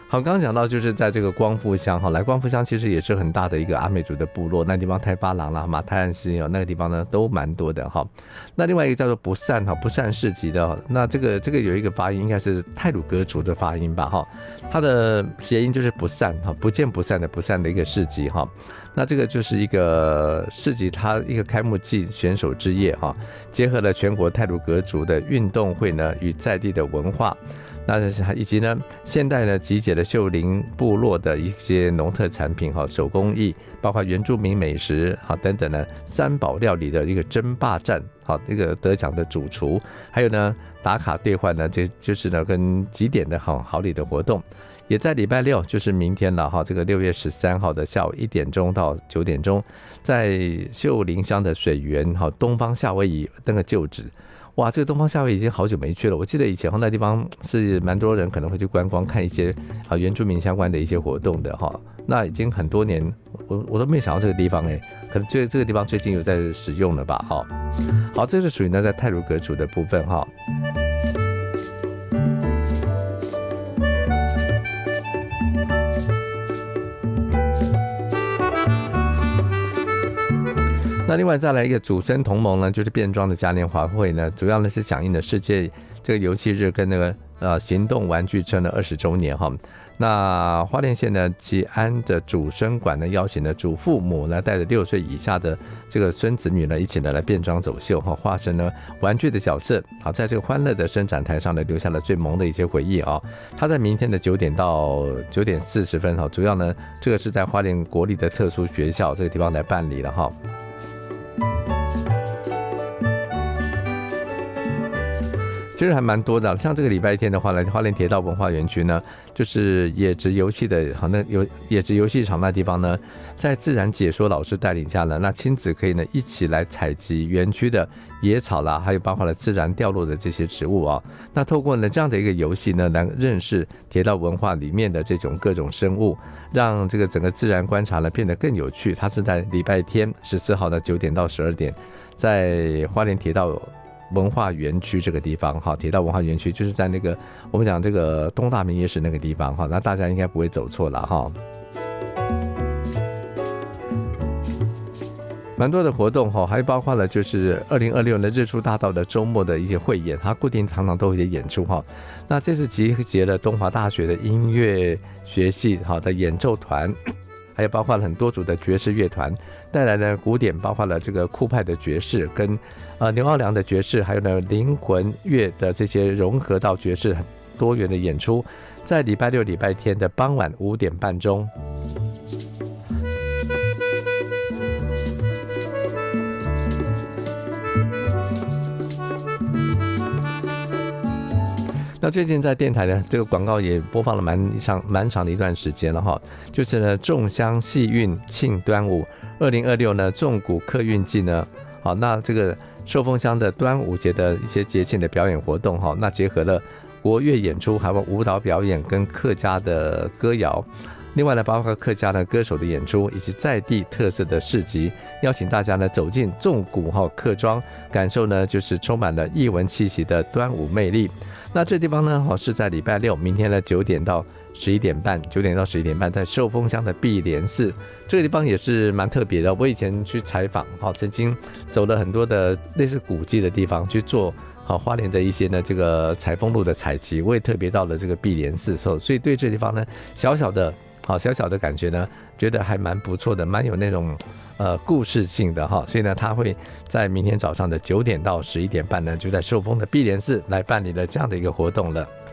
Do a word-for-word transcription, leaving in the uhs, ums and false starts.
好，刚刚讲到就是在这个光复乡哈，来光复乡其实也是很大的一个阿美族的部落，那地方太巴郎啦、马太安溪那个地方呢都蛮多的哈。那另外一个叫做不善哈，不善市集的，那这个这个有一个发音应该是太鲁阁族的发音吧哈，它的谐音就是不善哈，不见不散的不善的一个市集哈。那这个就是一个市集，它一个开幕季选手之夜哈，结合了全国太鲁阁族的运动会呢与在地的文化。那以及呢，现代呢集结了秀林部落的一些农特产品哈、手工艺，包括原住民美食哈等等呢，三宝料理的一个争霸战，好一个得奖的主厨，还有呢打卡兑换呢，这就是呢跟几点的好好礼的活动，也在礼拜六就是明天了哈，这个六月十三号的下午一点钟到九点钟，在秀林乡的水源哈东方夏威夷那个旧址。哇，这个东方夏威夷已经好久没去了。我记得以前那地方是蛮多人可能会去观光，看一些啊原住民相关的一些活动的哈。那已经很多年，我我都没想到这个地方哎，可能这这个地方最近有在使用了吧哈。好，这是属于呢在太鲁阁族的部分哈。那另外再来一个祖孙同盟呢，就是变装的嘉年华会呢，主要呢是响应了世界这个游戏日跟那个呃行动玩具车的二十周年哈。那花莲县呢吉安的祖孙馆呢邀请了祖父母呢带着六岁以下的这个孙子女呢一起呢来变装走秀哈，化身呢玩具的角色，好在这个欢乐的伸展台上呢留下了最萌的一些回忆啊。他在明天的九点到九点四十分哈，主要呢这个是在花莲国立的特殊学校这个地方来办理了哈。其实还蛮多的，像这个礼拜天的话呢，花莲铁道文化园区呢，就是野植游戏的，好，那有野植游戏场那地方呢，在自然解说老师带领下呢，那亲子可以呢一起来采集园区的野草啦，还有包括了自然掉落的这些植物啊。那透过呢这样的一个游戏呢，来认识铁道文化里面的这种各种生物，让这个整个自然观察呢变得更有趣。它是在礼拜天十四号的九点到十二点，在花莲铁道文化园区这个地方哈，铁道文化园区就是在那个我们讲这个东大明夜市那个地方哈，那大家应该不会走错了哈。蛮多的活动哈，还包括了就是二零二六年日出大道的周末的一些汇演，它固定常常都有一些演出哈。那这次集结了东华大学的音乐学系好的演奏团，还有包括了很多组的爵士乐团，带来了古典，包括了这个酷派的爵士跟呃牛奥良的爵士，还有呢灵魂乐的这些融合到爵士很多元的演出，在礼拜六、礼拜天的傍晚五点半钟。那最近在电台呢，这个广告也播放了蛮长蛮长的一段时间了哈，就是呢众香戏韵庆端午二零二六呢纵谷客运季呢，好，那这个寿丰乡的端午节的一些节庆的表演活动哈，那结合了国乐演出，还有舞蹈表演跟客家的歌谣。另外呢，包括客家的歌手的演出，以及在地特色的市集，邀请大家呢走进纵谷哈客庄，感受呢就是充满了艺文气息的端午魅力。那这地方呢，是在礼拜六，明天的九点到十一点半，九点到十一点半，在寿丰乡的碧莲寺，这个地方也是蛮特别的。我以前去采访，曾经走了很多的类似古迹的地方去做。好，花莲的一些呢，这个采风路的采集，我也特别到了这个碧莲寺，所以对这地方呢，小小的，好小小的感觉呢，觉得还蛮不错的，蛮有那种呃故事性的哈。所以呢，他会在明天早上的九点到十一点半呢，就在寿丰的碧莲寺来办理了这样的一个活动了。